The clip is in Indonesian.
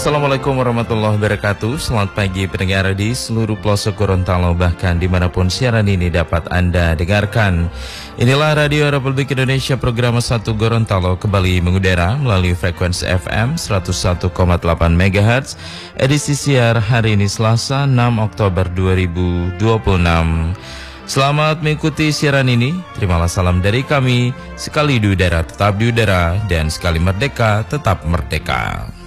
Assalamualaikum warahmatullahi wabarakatuh. Selamat pagi pendengar di seluruh pelosok Gorontalo, bahkan dimanapun siaran ini dapat Anda dengarkan. Inilah Radio Republik Indonesia program 1 Gorontalo kembali mengudara melalui frekuensi FM 101,8 MHz. Edisi siar hari ini Selasa 6 Oktober 2026. Selamat mengikuti siaran ini. Terimalah salam dari kami. Sekali di udara tetap di udara, dan sekali merdeka tetap merdeka.